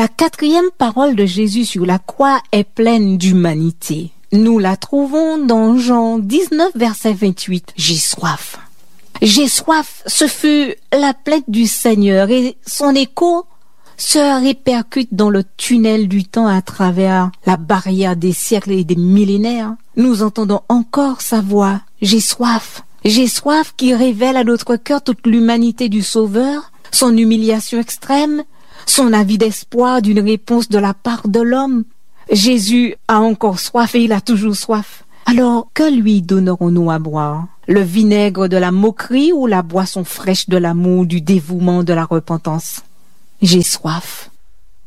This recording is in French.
La quatrième parole de Jésus sur la croix est pleine d'humanité. Nous la trouvons dans Jean 19, verset 28. J'ai soif. J'ai soif, ce fut la plainte du Seigneur et son écho se répercute dans le tunnel du temps à travers la barrière des siècles et des millénaires. Nous entendons encore sa voix. J'ai soif. J'ai soif qui révèle à notre cœur toute l'humanité du Sauveur, son humiliation extrême, son avis d'espoir d'une réponse de la part de l'homme. Jésus a encore soif et il a toujours soif. Alors, que lui donnerons-nous à boire? Le vinaigre de la moquerie ou la boisson fraîche de l'amour, du dévouement, de la repentance? J'ai soif.